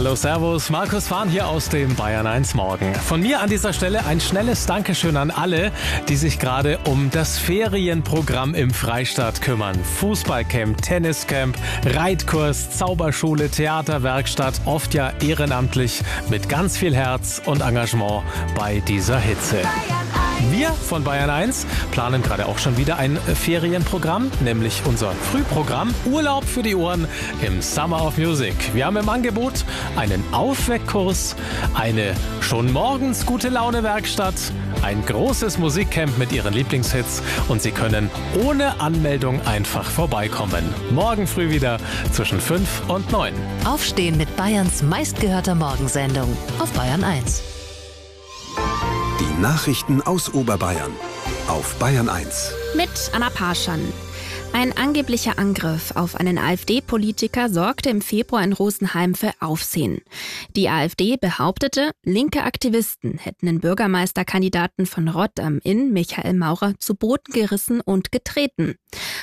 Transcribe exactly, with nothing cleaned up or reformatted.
Hallo, servus, Markus Fahn hier aus dem Bayern eins Morgen. Von mir an dieser Stelle ein schnelles Dankeschön an alle, die sich gerade um das Ferienprogramm im Freistaat kümmern. Fußballcamp, Tenniscamp, Reitkurs, Zauberschule, Theaterwerkstatt, oft ja ehrenamtlich mit ganz viel Herz und Engagement bei dieser Hitze. Wir von Bayern eins planen gerade auch schon wieder ein Ferienprogramm, nämlich unser Frühprogramm Urlaub für die Ohren im Summer of Music. Wir haben im Angebot einen Aufweckkurs, eine schon morgens gute Laune Werkstatt, ein großes Musikcamp mit Ihren Lieblingshits und Sie können ohne Anmeldung einfach vorbeikommen. Morgen früh wieder zwischen fünf und neun. Aufstehen mit Bayerns meistgehörter Morgensendung auf Bayern eins. Die Nachrichten aus Oberbayern auf Bayern eins. Mit Anna Parschan. Ein angeblicher Angriff auf einen AfD-Politiker sorgte im Februar in Rosenheim für Aufsehen. Die AfD behauptete, linke Aktivisten hätten den Bürgermeisterkandidaten von Rott am Inn, Michael Maurer, zu Boden gerissen und getreten.